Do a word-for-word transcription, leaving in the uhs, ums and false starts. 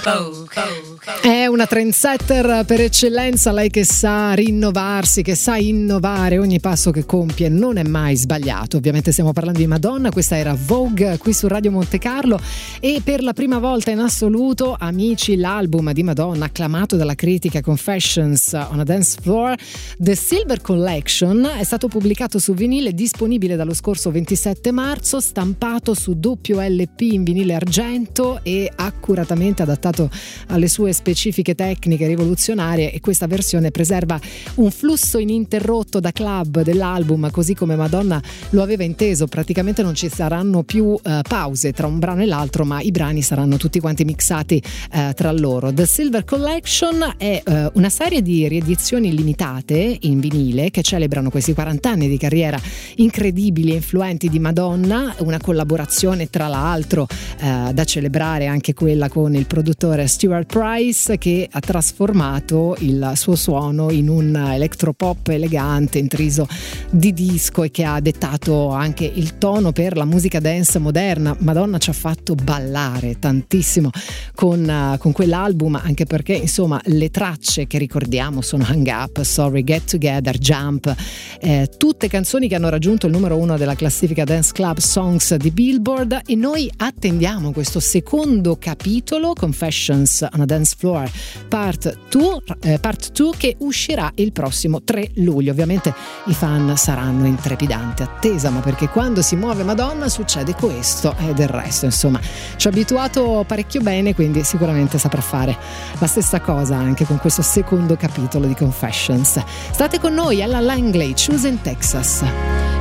È una trendsetter per eccellenza, lei che sa rinnovarsi, che sa innovare, ogni passo che compie non è mai sbagliato. Ovviamente stiamo parlando di Madonna, questa era Vogue qui su Radio Monte Carlo e per la prima volta in assoluto, amici, l'album di Madonna acclamato dalla critica, Confessions on a Dance Floor, The Silver Collection, è stato pubblicato su vinile, disponibile dallo scorso ventisette marzo, stampato su doppio L P in vinile argento e accuratamente adattato alle sue specifiche tecniche rivoluzionarie, e questa versione preserva un flusso ininterrotto da club dell'album così come Madonna lo aveva inteso. Praticamente non ci saranno più uh, pause tra un brano e l'altro, ma i brani saranno tutti quanti mixati uh, tra loro. The Silver Collection è uh, una serie di riedizioni limitate in vinile che celebrano questi quaranta anni di carriera incredibili e influenti di Madonna, una collaborazione tra l'altro uh, da celebrare anche quella con il produttore Stuart Price, che ha trasformato il suo suono in un electropop elegante intriso di disco e che ha dettato anche il tono per la musica dance moderna. Madonna ci ha fatto ballare tantissimo con, uh, con quell'album, anche perché insomma le tracce che ricordiamo sono Hang Up, Sorry, Get Together, Jump, eh, tutte canzoni che hanno raggiunto il numero uno della classifica Dance Club Songs di Billboard, e noi attendiamo questo secondo capitolo, Confessions on a Dance Floor Part due, eh, Part due, che uscirà il prossimo tre luglio. Ovviamente i fan saranno in trepidante attesa, ma perché quando si muove Madonna succede questo e del resto insomma ci ha abituato parecchio bene, quindi sicuramente saprà fare la stessa cosa anche con questo secondo capitolo di Confessions. State con noi, Ella Langley, Choose in Texas.